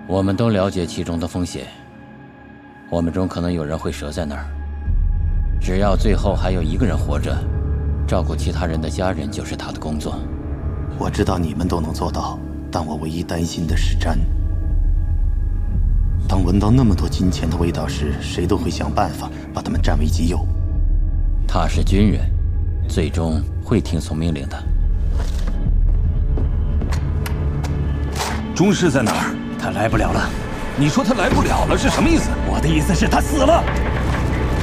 我们都了解其中的风险，我们中可能有人会折在那儿。只要最后还有一个人活着，照顾其他人的家人就是他的工作。 我知道你们都能做到，但我唯一担心的是詹。当闻到那么多金钱的味道时，谁都会想办法把他们占为己有。 他是军人，最终会听从命令的。 钟氏在哪儿？ 他来不了了。 你说他来不了了是什么意思？ 我的意思是他死了。